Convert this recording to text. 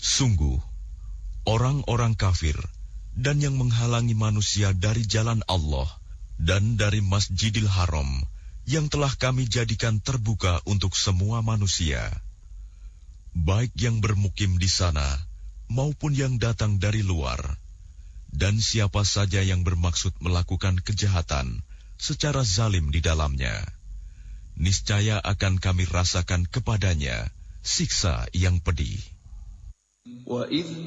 Sungguh, orang-orang kafir dan yang menghalangi manusia dari jalan Allah dan dari Masjidil Haram yang telah kami jadikan terbuka untuk semua manusia, baik yang bermukim di sana maupun yang datang dari luar, dan siapa saja yang bermaksud melakukan kejahatan secara zalim di dalamnya, niscaya akan kami rasakan kepadanya siksa yang pedih.